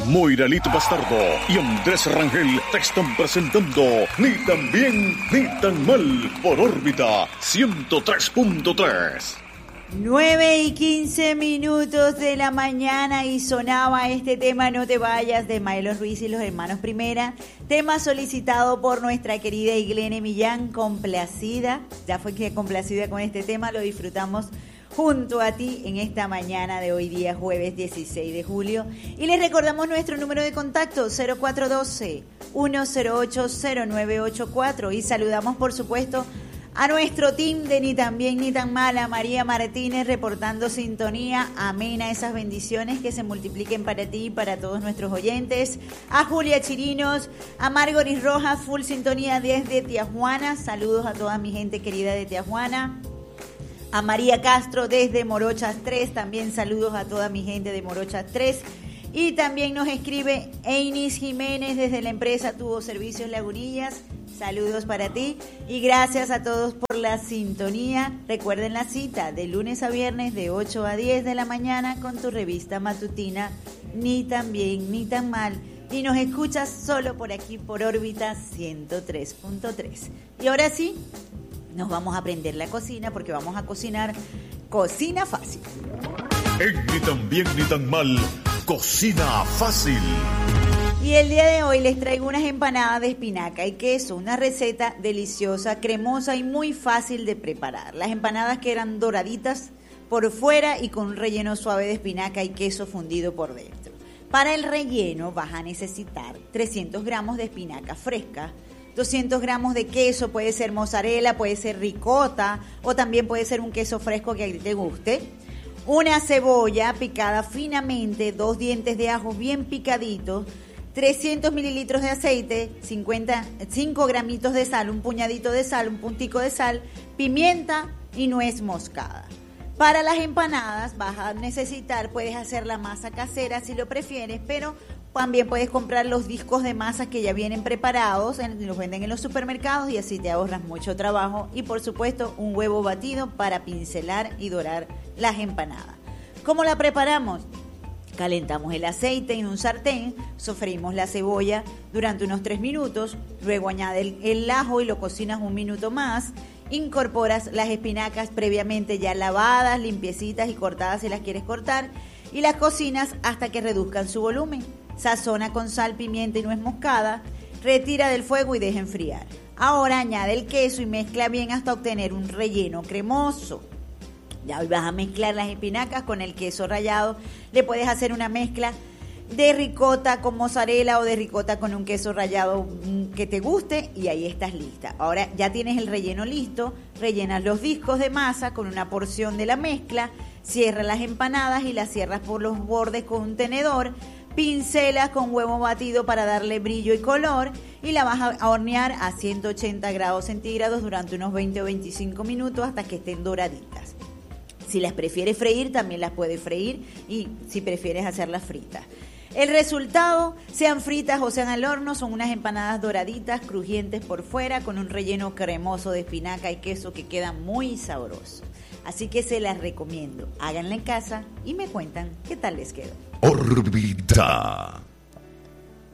Moiralito Bastardo y Andrés Rangel te están presentando Ni tan bien ni tan mal por órbita 103.3. 9:15 de la mañana y sonaba este tema No te vayas de Maelo Ruiz y los Hermanos Primera, tema solicitado por nuestra querida Iglene Millán, complacida, ya fue que complacida con este tema, lo disfrutamos junto a ti en esta mañana de hoy día jueves 16 de julio y les recordamos nuestro número de contacto 0412-108-0984 y saludamos por supuesto a nuestro team de Ni tan bien ni tan mal, a María Martínez reportando sintonía, amena esas bendiciones que se multipliquen para ti y para todos nuestros oyentes, a Julia Chirinos, a Margoris Rojas, full sintonía desde Tijuana, saludos a toda mi gente querida de Tijuana, a María Castro desde Morochas 3, también saludos a toda mi gente de Morochas 3, y también nos escribe Einis Jiménez desde la empresa Tubo Servicios Lagunillas. Saludos para ti y gracias a todos por la sintonía. Recuerden la cita de lunes a viernes de 8 a 10 de la mañana con tu revista matutina Ni tan bien ni tan mal. Y nos escuchas solo por aquí por órbita 103.3. Y ahora sí, nos vamos a aprender la cocina porque vamos a cocinar cocina fácil. En Ni tan bien ni tan mal, cocina fácil. Y el día de hoy les traigo unas empanadas de espinaca y queso, una receta deliciosa, cremosa y muy fácil de preparar. Las empanadas quedan doraditas por fuera y con un relleno suave de espinaca y queso fundido por dentro. Para el relleno vas a necesitar 300 gramos de espinaca fresca, 200 gramos de queso, puede ser mozzarella, puede ser ricota o también puede ser un queso fresco que a ti te guste. Una cebolla picada finamente, 2 dientes de ajo bien picaditos, 300 mililitros de aceite, 5 gramitos de sal, un puñadito de sal, un puntico de sal, pimienta y nuez moscada. Para las empanadas vas a necesitar, puedes hacer la masa casera si lo prefieres, pero también puedes comprar los discos de masa que ya vienen preparados, los venden en los supermercados y así te ahorras mucho trabajo y por supuesto un huevo batido para pincelar y dorar las empanadas. ¿Cómo la preparamos? Calentamos el aceite en un sartén, sofreímos la cebolla durante unos 3 minutos, luego añade el ajo y lo cocinas un minuto más, incorporas las espinacas previamente ya lavadas, limpiecitas y cortadas si las quieres cortar y las cocinas hasta que reduzcan su volumen. Sazona con sal, pimienta y nuez moscada, retira del fuego y deja enfriar. Ahora añade el queso y mezcla bien hasta obtener un relleno cremoso. Ya hoy vas a mezclar las espinacas con el queso rallado. Le puedes hacer una mezcla de ricota con mozzarella o de ricota con un queso rallado que te guste y ahí estás lista. Ahora ya tienes el relleno listo, rellenas los discos de masa con una porción de la mezcla, cierras las empanadas y las cierras por los bordes con un tenedor, pincelas con huevo batido para darle brillo y color y la vas a hornear a 180 grados centígrados durante unos 20 o 25 minutos hasta que estén doraditas. Si las prefieres freír, también las puedes freír y si prefieres hacerlas fritas. El resultado, sean fritas o sean al horno, son unas empanadas doraditas, crujientes por fuera, con un relleno cremoso de espinaca y queso que queda muy sabroso. Así que se las recomiendo. Háganla en casa y me cuentan qué tal les quedó. Órbita.